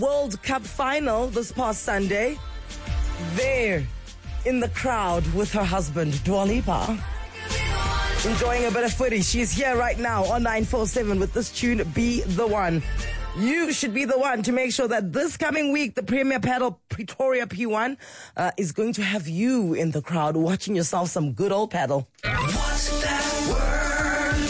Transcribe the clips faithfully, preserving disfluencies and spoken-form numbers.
World Cup final this past Sunday. There in the crowd with her husband, Dua Lipa. Enjoying a bit of footy. She's here right now on nine four seven with this tune, Be The One. You should be the one to make sure that this coming week, the Premier Paddle Pretoria P one uh, is going to have you in the crowd watching yourself some good old paddle. What's that word?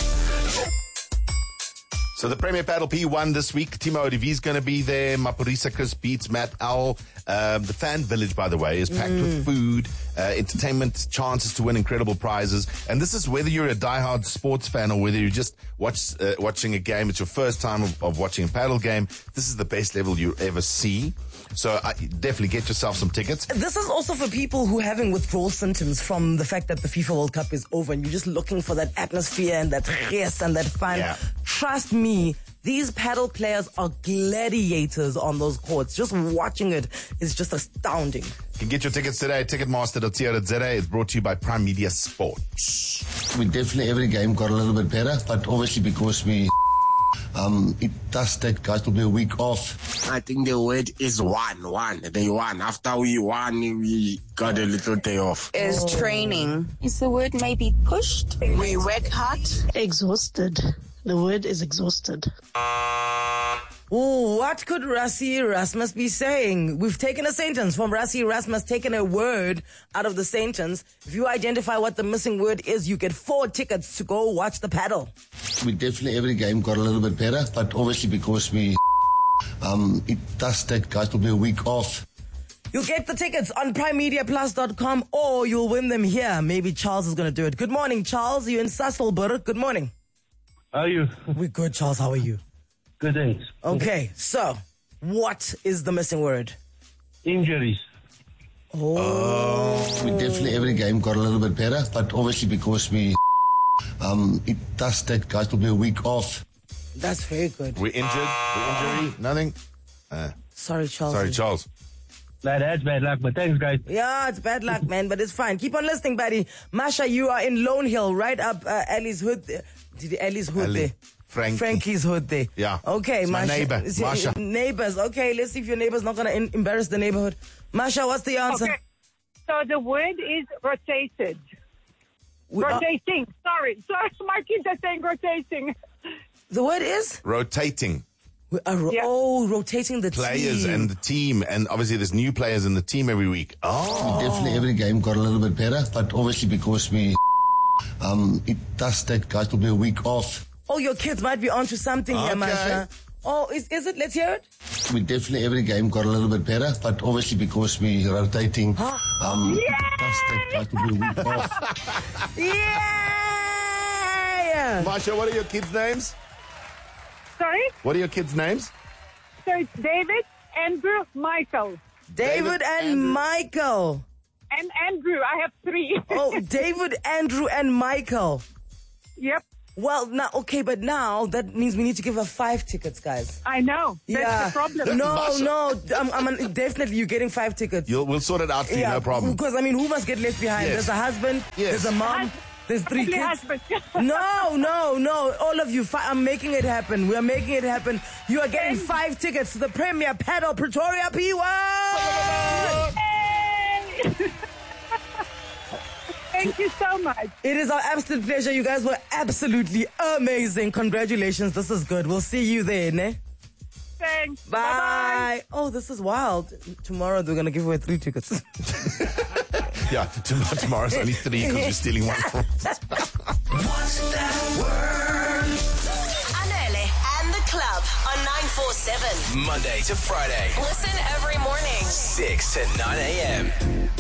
So the Premier Paddle P one this week, Timo Odivi is going to be there. Mapurisa Chris Beats, Matt Owl. Um, the fan village, by the way, is packed mm. with food, uh, entertainment, chances to win incredible prizes. And this is whether you're a diehard sports fan or whether you just watch uh, watching a game. It's your first time of, of watching a paddle game. This is the best level you ever see. So uh, definitely get yourself some tickets. This is also for people who are having withdrawal symptoms from the fact that the FIFA World Cup is over and you're just looking for that atmosphere and that yes and that fun. Yeah. Trust me, these paddle players are gladiators on those courts. Just watching it is just astounding. You can get your tickets today at ticketmaster dot co dot za. It's brought to you by Prime Media Sports. We definitely, every game got a little bit better, but obviously because we... Um, it does take guys to be a week off. I think the word is one, one. They won. After we won, we got a little day off. Is training. Is the word maybe pushed? We work hard. Exhausted. The word is exhausted. Ooh, what could Rassie Erasmus be saying? We've taken a sentence from Rassie Erasmus, taken a word out of the sentence. If you identify what the missing word is, you get four tickets to go watch the paddle. We definitely, every game got a little bit better, but obviously because we... Um, it does take guys to be a week off. You'll get the tickets on prime media plus dot com or you'll win them here. Maybe Charles is going to do it. Good morning, Charles. You're in Sasolburg. Good morning. How are you? We're good, Charles. How are you? Good, thanks. Okay, so what is the missing word? Injuries. Oh. We definitely, every game got a little bit better, but obviously because we... Um, it does take guys to be a week off. That's very good. We're injured. We're injury. Nothing. Uh, sorry, Charles. Sorry, Charles. Nah, that's bad luck, but thanks, guys. Yeah, it's bad luck, man, but it's fine. Keep on listening, buddy. Masha, you are in Lone Hill, right up uh, Ali's hood. Did Ali's hood Ali. there? Frankie. Frankie's hood there. Yeah. Okay, it's my Masha. neighbor, Masha. Neighbors. Okay, let's see if your neighbor's not going to in- embarrass the neighborhood. Masha, what's the answer? Okay. So the word is rotated. We rotating. Are- Sorry. Sorry, my kids are saying rotating. The word is? Rotating. We are ro- yeah. Oh, rotating the players team. and the team. And obviously there's new players in the team every week. Oh. We definitely, every game got a little bit better, but obviously because we... Um, it does take guys to be a week off. Oh, your kids might be onto something okay. here, Masha. Oh, is is it? Let's hear it. We definitely, every game got a little bit better, but obviously because we rotating, huh? um, yeah! it does take guys to be a week off. Yeah! Masha, what are your kids' names? Sorry? What are your kids' names? So it's David, Andrew, Michael. David, David and Andrew. Michael. And Andrew, I have three. Oh, David, Andrew, and Michael. Yep. Well, now, okay, but now that means we need to give her five tickets, guys. I know. That's yeah. the problem. No, Masha. no, I'm, I'm definitely you're getting five tickets. You'll, we'll sort it out for you, yeah, no problem. Because, I mean, who must get left behind? Yes. There's a husband, Yes. there's a mom, there's three Only kids. husband. No, no, no. All of you, fi- I'm making it happen. We are making it happen. You are getting five tickets to the Premier Paddle Pretoria P one. Hey! Thank you so much. It is our absolute pleasure. You guys were absolutely amazing. Congratulations. This is good. We'll see you there, ne? Thanks. Bye. Bye-bye. Oh, this is wild. Tomorrow they're going to give away three tickets. Yeah, tomorrow, tomorrow's only three because you're stealing one from us. What's that word? Anele and the club on nine four seven. Monday to Friday. Listen every morning. six to nine a.m.